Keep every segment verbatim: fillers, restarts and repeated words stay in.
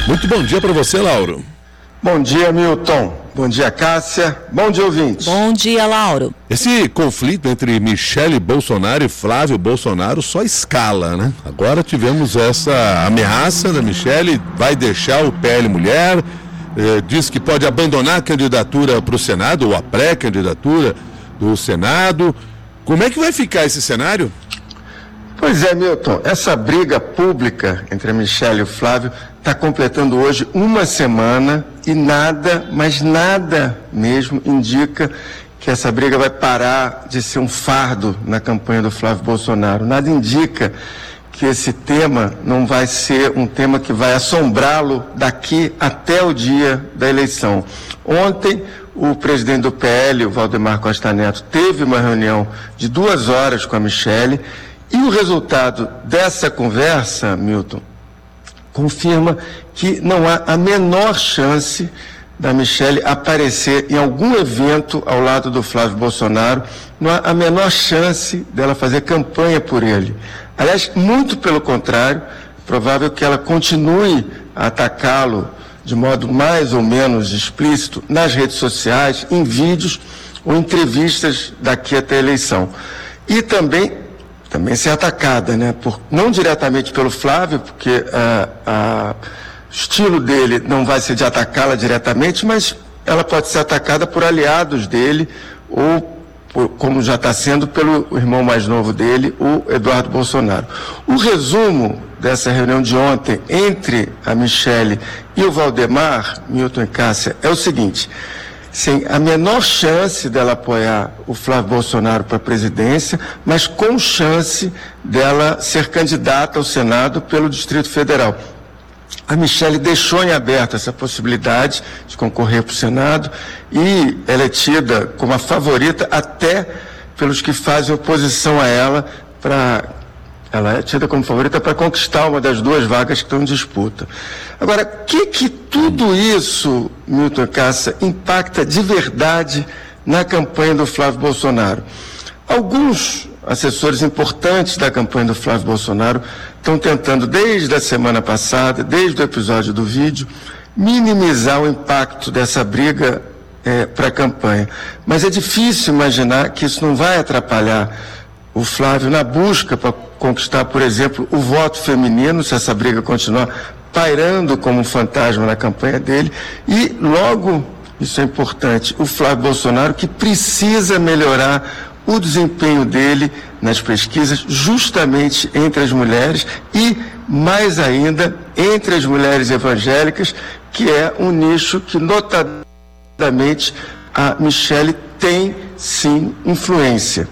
Muito bom dia para você, Lauro. Bom dia, Milton. Bom dia, Cássia. Bom dia, ouvintes. Bom dia, Lauro. Esse conflito entre Michele Bolsonaro e Flávio Bolsonaro só escala, né? Agora tivemos essa ameaça da Michele, vai deixar o P L Mulher, eh, diz que pode abandonar a candidatura para o Senado, ou a pré-candidatura do Senado. Como é que vai ficar esse cenário? Pois é, Milton, essa briga pública entre a Michele e o Flávio está completando hoje uma semana e nada, mas nada mesmo indica que essa briga vai parar de ser um fardo na campanha do Flávio Bolsonaro. Nada indica que esse tema não vai ser um tema que vai assombrá-lo daqui até o dia da eleição. Ontem, o presidente do P L, o Valdemar Costa Neto, teve uma reunião de duas horas com a Michele. E o resultado dessa conversa, Milton, confirma que não há a menor chance da Michele aparecer em algum evento ao lado do Flávio Bolsonaro, não há a menor chance dela fazer campanha por ele. Aliás, muito pelo contrário, é provável que ela continue a atacá-lo de modo mais ou menos explícito nas redes sociais, em vídeos ou entrevistas daqui até a eleição. E também também ser atacada, né? Por, não diretamente pelo Flávio, porque o estilo dele não vai ser de atacá-la diretamente, mas ela pode ser atacada por aliados dele, ou, por, como já está sendo, pelo irmão mais novo dele, o Eduardo Bolsonaro. O resumo dessa reunião de ontem entre a Michele e o Valdemar, Milton e Cássia, é o seguinte: sem a menor chance dela apoiar o Flávio Bolsonaro para a presidência, mas com chance dela ser candidata ao Senado pelo Distrito Federal. A Michele deixou em aberto essa possibilidade de concorrer para o Senado e ela é tida como a favorita até pelos que fazem oposição a ela para... Ela é tida como favorita para conquistar uma das duas vagas que estão em disputa. Agora, o que que tudo isso, Milton e Cássia, impacta de verdade na campanha do Flávio Bolsonaro? Alguns assessores importantes da campanha do Flávio Bolsonaro estão tentando, desde a semana passada, desde o episódio do vídeo, minimizar o impacto dessa briga é, para a campanha. Mas é difícil imaginar que isso não vai atrapalhar o Flávio na busca para conquistar, por exemplo, o voto feminino, se essa briga continuar pairando como um fantasma na campanha dele. E logo, isso é importante, o Flávio Bolsonaro, que precisa melhorar o desempenho dele nas pesquisas, justamente entre as mulheres e, mais ainda, entre as mulheres evangélicas, que é um nicho que, notadamente, a Michele tem, sim, influência.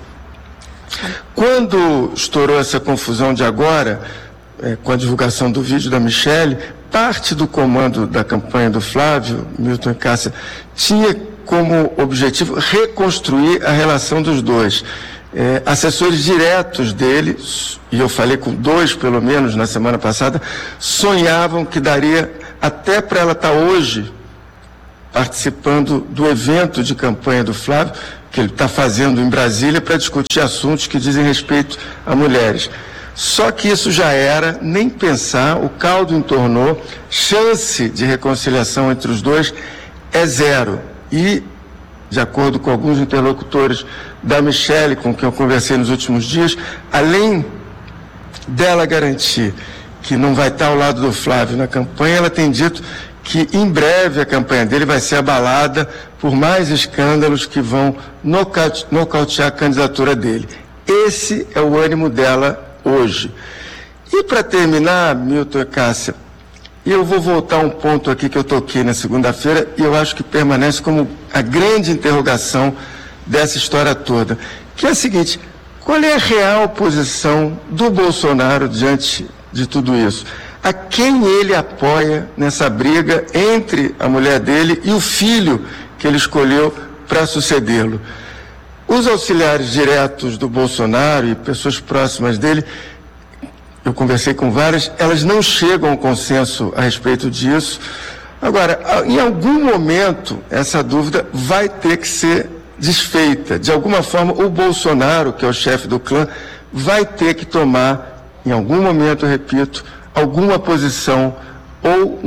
Quando estourou essa confusão de agora, é, com a divulgação do vídeo da Michele, parte do comando da campanha do Flávio, Milton e Cássia, tinha como objetivo reconstruir a relação dos dois. É, assessores diretos dele, e eu falei com dois pelo menos na semana passada, sonhavam que daria até para ela estar hoje participando do evento de campanha do Flávio, que ele está fazendo em Brasília para discutir assuntos que dizem respeito a mulheres. Só que isso já era, nem pensar, o caldo entornou, chance de reconciliação entre os dois é zero. E, de acordo com alguns interlocutores da Michele, com quem eu conversei nos últimos dias, além dela garantir que não vai estar ao lado do Flávio na campanha, ela tem dito que em breve a campanha dele vai ser abalada por mais escândalos que vão nocaute, nocautear a candidatura dele. Esse é o ânimo dela hoje. E para terminar, Milton e Cássia, eu vou voltar a um ponto aqui que eu toquei na segunda-feira e eu acho que permanece como a grande interrogação dessa história toda, que é a seguinte: qual é a real posição do Bolsonaro diante de tudo isso? A quem ele apoia nessa briga entre a mulher dele e o filho que ele escolheu para sucedê-lo? Os auxiliares diretos do Bolsonaro e pessoas próximas dele, eu conversei com várias, elas não chegam a um consenso a respeito disso. Agora, em algum momento, essa dúvida vai ter que ser desfeita. De alguma forma, o Bolsonaro, que é o chefe do clã, vai ter que tomar, em algum momento, eu repito, alguma posição ou um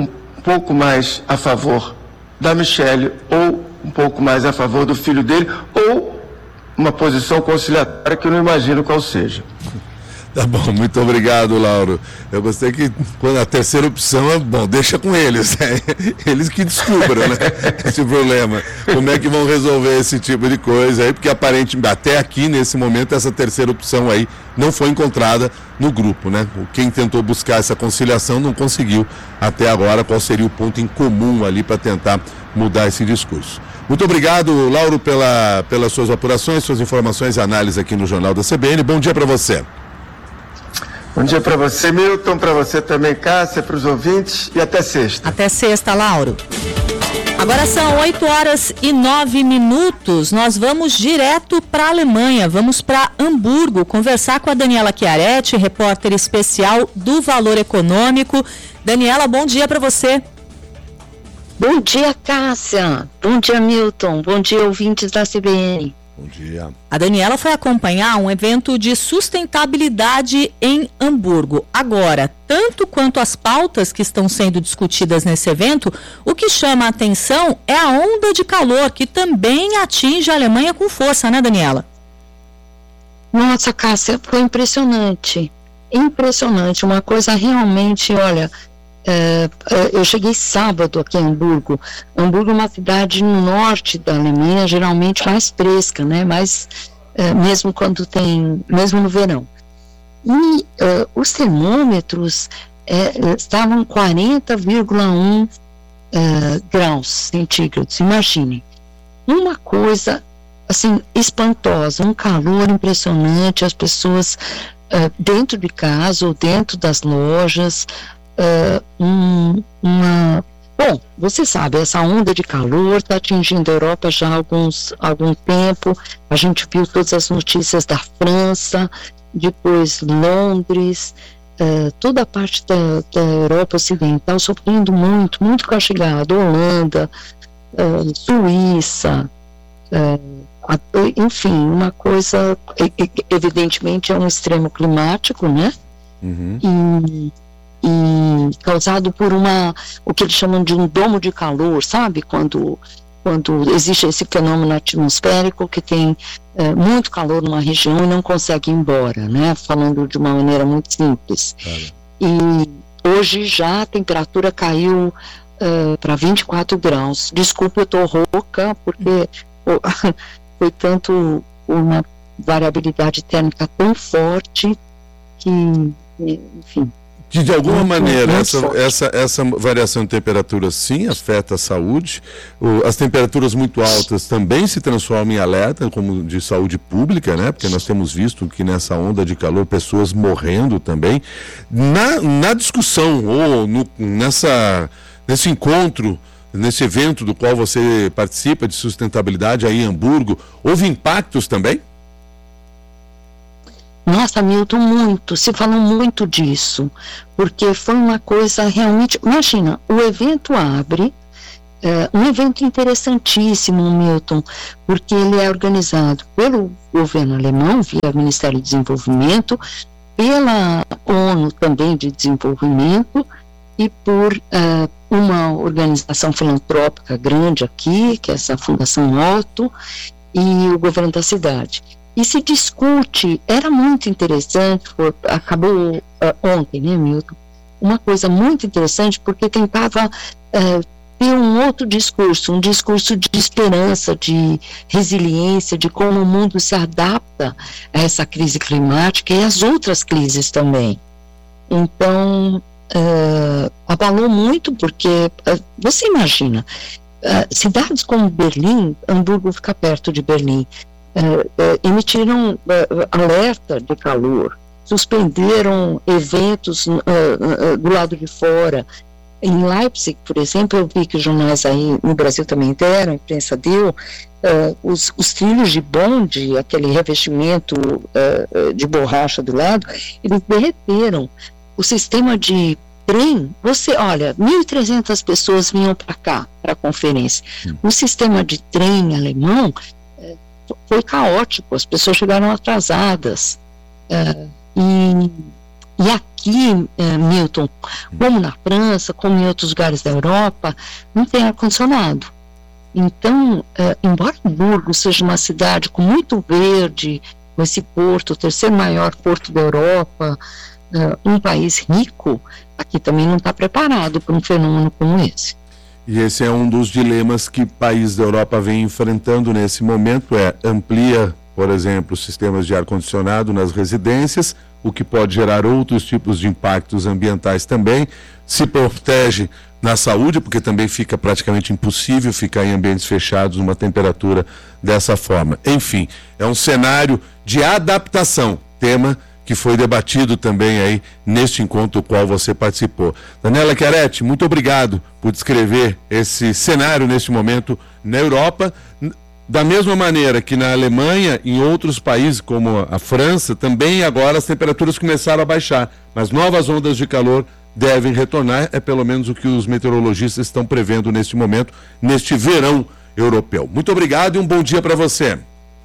pouco mais a favor da Michele ou um pouco mais a favor do filho dele, ou uma posição conciliatória que eu não imagino qual seja. Tá bom, muito obrigado, Lauro. Eu gostei que quando a terceira opção é, bom, deixa com eles, né? Eles que descubram, né, esse problema. Como é que vão resolver esse tipo de coisa aí, porque aparentemente, até aqui, nesse momento, essa terceira opção aí não foi encontrada no grupo, né? Quem tentou buscar essa conciliação não conseguiu até agora. Qual seria o ponto em comum ali para tentar mudar esse discurso? Muito obrigado, Lauro, pela, pelas suas apurações, suas informações e análises aqui no Jornal da C B N. Bom dia para você. Bom dia para você, Milton, para você também, Cássia, para os ouvintes, e até sexta. Até sexta, Lauro. Agora são oito horas e nove minutos. Nós vamos direto para a Alemanha, vamos para Hamburgo, conversar com a Daniela Chiaretti, repórter especial do Valor Econômico. Daniela, bom dia para você. Bom dia, Cássia. Bom dia, Milton. Bom dia, ouvintes da C B N. Bom dia. A Daniela foi acompanhar um evento de sustentabilidade em Hamburgo. Agora, tanto quanto as pautas que estão sendo discutidas nesse evento, o que chama a atenção é a onda de calor, que também atinge a Alemanha com força, né, Daniela? Nossa, Cássia, foi impressionante. Impressionante. Uma coisa realmente, olha... É, eu cheguei sábado aqui em Hamburgo. Hamburgo é uma cidade no norte da Alemanha, geralmente mais fresca, né? Mais, é, mesmo quando tem, mesmo no verão. E é, os termômetros é, estavam quarenta vírgula um é, graus centígrados. Imaginem, uma coisa assim espantosa, um calor impressionante, as pessoas é, dentro de casa ou dentro das lojas. Uh, um, uma... Bom, você sabe, essa onda de calor está atingindo a Europa já há alguns, algum tempo. A gente viu todas as notícias da França, depois Londres, uh, toda a parte da, da Europa Ocidental sofrendo muito, muito castigado, Holanda, uh, Suíça, uh, a, enfim, uma coisa, evidentemente é um extremo climático, né? Uhum. E e causado por uma, o que eles chamam de um domo de calor, sabe? Quando, quando existe esse fenômeno atmosférico que tem é, muito calor numa região e não consegue ir embora, né? Falando de uma maneira muito simples. Claro. E hoje já a temperatura caiu uh, para vinte e quatro graus. Desculpa, eu estou rouca, porque oh, foi tanto uma variabilidade térmica tão forte que, enfim... Que de alguma muito, maneira muito essa, essa, essa variação de temperatura sim afeta a saúde. O, as temperaturas muito altas também se transformam em alerta como de saúde pública, né? Porque nós temos visto que nessa onda de calor pessoas morrendo também. Na, na discussão ou no, nessa, nesse encontro, nesse evento do qual você participa de sustentabilidade aí em Hamburgo, houve impactos também? Nossa, Milton, muito, se falou muito disso, porque foi uma coisa realmente, imagina, o evento abre, é, um evento interessantíssimo, Milton, porque ele é organizado pelo governo alemão, via Ministério do Desenvolvimento, pela ONU também de Desenvolvimento, e por é, uma organização filantrópica grande aqui, que é essa Fundação Otto, e o governo da cidade. E se discute, era muito interessante, foi, acabou uh, ontem, né, Milton? Uma coisa muito interessante, porque tentava uh, ter um outro discurso, um discurso de esperança, de resiliência, de como o mundo se adapta a essa crise climática e às outras crises também. Então, uh, abalou muito, porque uh, você imagina, uh, cidades como Berlim, Hamburgo fica perto de Berlim, Uh, uh, emitiram uh, alerta de calor, suspenderam eventos uh, uh, do lado de fora. Em Leipzig, por exemplo, eu vi que os jornais aí no Brasil também deram, a imprensa deu, uh, os, os trilhos de bonde, aquele revestimento uh, de borracha do lado, eles derreteram. O sistema de trem, você, olha, mil e trezentas pessoas vinham para cá, para a conferência. O sistema de trem alemão foi caótico, as pessoas chegaram atrasadas, uh, e, e aqui aqui, eh, Milton, como na França, como em outros lugares da Europa, não tem ar-condicionado. Então, eh, embora Hamburgo seja uma cidade com muito verde, com esse porto, o terceiro maior porto da Europa, eh, um país rico, aqui também não está preparado para um fenômeno como esse. E esse é um dos dilemas que países da Europa vêm enfrentando nesse momento, é amplia, por exemplo, sistemas de ar-condicionado nas residências, o que pode gerar outros tipos de impactos ambientais também, se protege na saúde, porque também fica praticamente impossível ficar em ambientes fechados numa temperatura dessa forma. Enfim, é um cenário de adaptação, tema que foi debatido também aí neste encontro do qual você participou. Daniela Chiaretti, muito obrigado por descrever esse cenário neste momento na Europa. Da mesma maneira que na Alemanha, em outros países como a França, também agora as temperaturas começaram a baixar, mas novas ondas de calor devem retornar, é pelo menos o que os meteorologistas estão prevendo neste momento, neste verão europeu. Muito obrigado e um bom dia para você.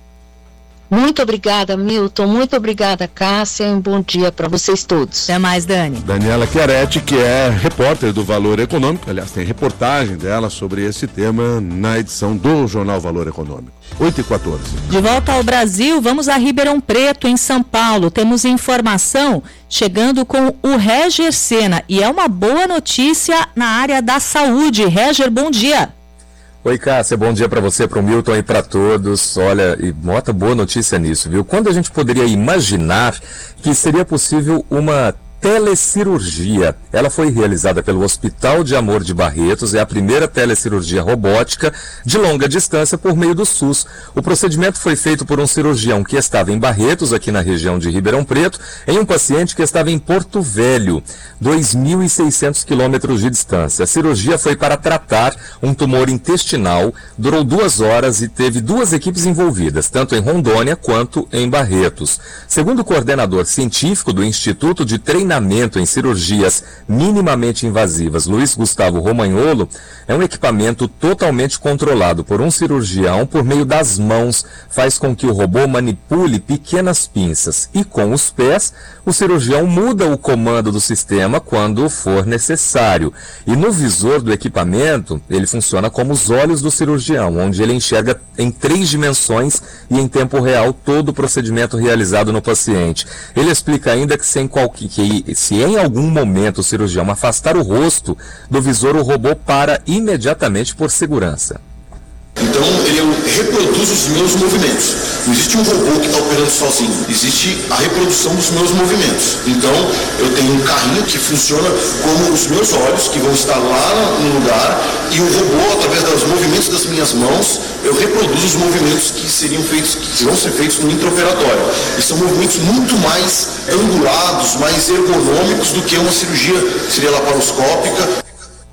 Muito obrigada, Milton. Muito obrigada, Cássia. Um bom dia para vocês todos. Até mais, Dani. Daniela Chiaretti, que é repórter do Valor Econômico. Aliás, tem reportagem dela sobre esse tema na edição do Jornal Valor Econômico. oito e quatorze. De volta ao Brasil, vamos a Ribeirão Preto, em São Paulo. Temos informação chegando com o Reger Sena. E é uma boa notícia na área da saúde. Reger, bom dia. Oi, Cássia, bom dia para você, para o Milton e para todos. Olha, e bota boa notícia nisso, viu? Quando a gente poderia imaginar que seria possível uma telecirurgia. Ela foi realizada pelo Hospital de Amor de Barretos, é a primeira telecirurgia robótica de longa distância por meio do SUS. O procedimento foi feito por um cirurgião que estava em Barretos, aqui na região de Ribeirão Preto, em um paciente que estava em Porto Velho, dois mil e seiscentos quilômetros de distância. A cirurgia foi para tratar um tumor intestinal, durou duas horas e teve duas equipes envolvidas, tanto em Rondônia quanto em Barretos. Segundo o coordenador científico do Instituto de Treinamento em cirurgias minimamente invasivas, Luiz Gustavo Romagnolo, é um equipamento totalmente controlado por um cirurgião por meio das mãos, faz com que o robô manipule pequenas pinças e com os pés, o cirurgião muda o comando do sistema quando for necessário. E no visor do equipamento, ele funciona como os olhos do cirurgião, onde ele enxerga em três dimensões e em tempo real todo o procedimento realizado no paciente. Ele explica ainda que sem qualquer que se em algum momento o cirurgião afastar o rosto do visor, o robô para imediatamente por segurança. Então ele reproduz os meus movimentos. Não existe um robô que está operando sozinho, existe a reprodução dos meus movimentos. Então eu tenho um carrinho que funciona como os meus olhos, que vão estar lá no lugar, e o robô, através dos movimentos das minhas mãos, eu reproduzo os movimentos que seriam feitos, que vão ser feitos no intraoperatório. E são movimentos muito mais angulados, mais ergonômicos do que uma cirurgia seria laparoscópica.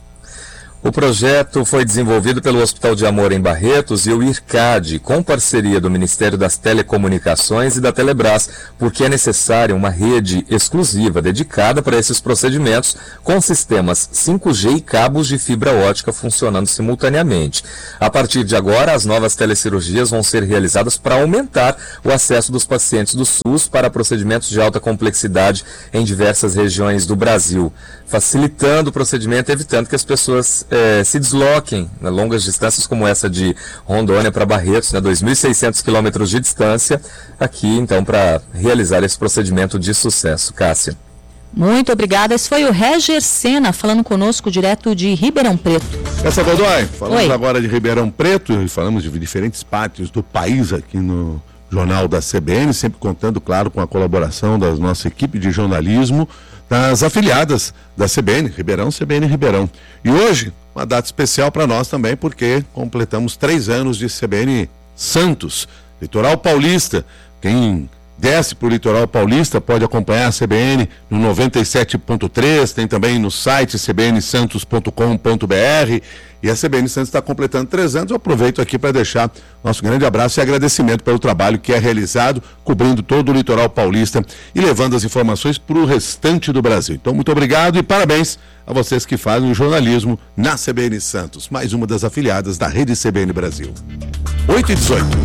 O projeto foi desenvolvido pelo Hospital de Amor em Barretos e o IRCAD, com parceria do Ministério das Telecomunicações e da Telebrás, porque é necessária uma rede exclusiva dedicada para esses procedimentos, com sistemas cinco G e cabos de fibra ótica funcionando simultaneamente. A partir de agora, as novas telecirurgias vão ser realizadas para aumentar o acesso dos pacientes do SUS para procedimentos de alta complexidade em diversas regiões do Brasil, facilitando o procedimento e evitando que as pessoas eh, se desloquem a longas distâncias como essa de Rondônia para Barretos, né, dois mil e seiscentos quilômetros de distância, aqui então para realizar esse procedimento de sucesso. Cássia. Muito obrigada. Esse foi o Reger Sena falando conosco direto de Ribeirão Preto. Essa Godoy, falamos Oi. agora de Ribeirão Preto e falamos de diferentes partes do país aqui no Jornal da C B N, sempre contando, claro, com a colaboração da nossa equipe de jornalismo, das afiliadas da C B N, Ribeirão, C B N Ribeirão. E hoje, uma data especial para nós também, porque completamos três anos de C B N Santos, Litoral Paulista. Quem desce para o Litoral Paulista pode acompanhar a C B N no noventa e sete ponto três, tem também no site c b n santos ponto com ponto b r. E a C B N Santos está completando três anos. Eu aproveito aqui para deixar nosso grande abraço e agradecimento pelo trabalho que é realizado, cobrindo todo o litoral paulista e levando as informações para o restante do Brasil. Então, muito obrigado e parabéns a vocês que fazem o jornalismo na C B N Santos, mais uma das afiliadas da Rede C B N Brasil. oito e dezoito.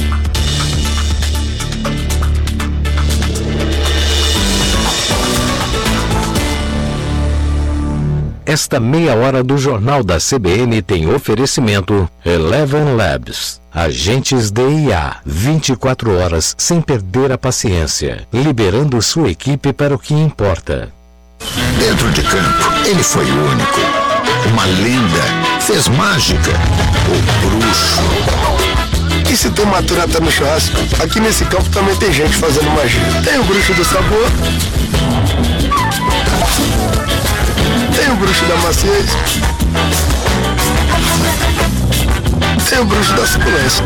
Esta meia hora do Jornal da C B N tem oferecimento Eleven Labs. Agentes D I A, vinte e quatro horas sem perder a paciência, liberando sua equipe para o que importa. Dentro de campo, ele foi único. Uma lenda, fez mágica, o bruxo. E se tem maturata no churrasco, aqui nesse campo também tem gente fazendo magia. Tem o bruxo do sabor, tem o bruxo da maciez, tem o bruxo da suculência.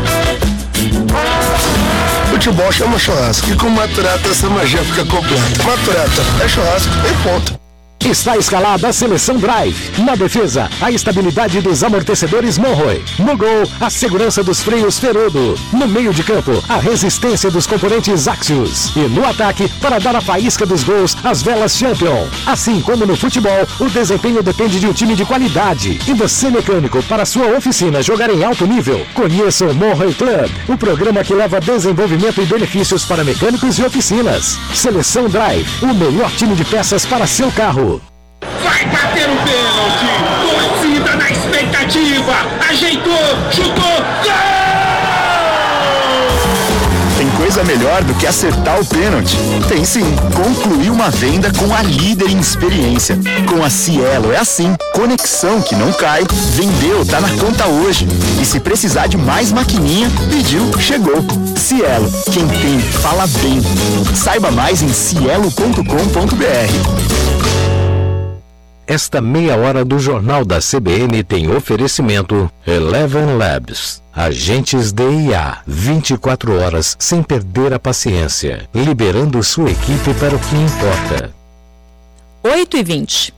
Futebol chama churrasco e com maturata essa magia fica completa. Maturata é churrasco e ponto. Está escalada a seleção Drive. Na defesa, a estabilidade dos amortecedores Monroe. No gol, a segurança dos freios Ferodo. No meio de campo, a resistência dos componentes Axios. E no ataque, para dar a faísca dos gols, as velas Champion. Assim como no futebol, o desempenho depende de um time de qualidade. E você, mecânico, para sua oficina jogar em alto nível, conheça o Monroe Club, o programa que leva desenvolvimento e benefícios para mecânicos e oficinas. Seleção Drive, o melhor time de peças para seu carro. Vai bater o pênalti, torcida na expectativa, ajeitou, chutou, gol! Tem coisa melhor do que acertar o pênalti? Tem sim, concluir uma venda com a líder em experiência. Com a Cielo é assim, conexão que não cai, vendeu, tá na conta hoje. E se precisar de mais maquininha, pediu, chegou. Cielo, quem tem, fala bem. Saiba mais em cielo ponto com ponto br. Esta meia hora do Jornal da C B N tem oferecimento Eleven Labs. Agentes D I A, vinte e quatro horas sem perder a paciência, liberando sua equipe para o que importa. oito e vinte.